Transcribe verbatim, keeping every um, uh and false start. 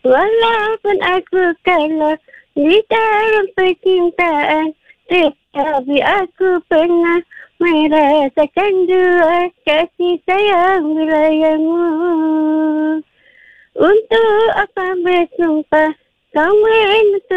Walaupun aku kalah di dalam percintaan, tetapi aku pernah merasakan dua kasih sayang belayanmu. Untuk apa bersumpah kau menutup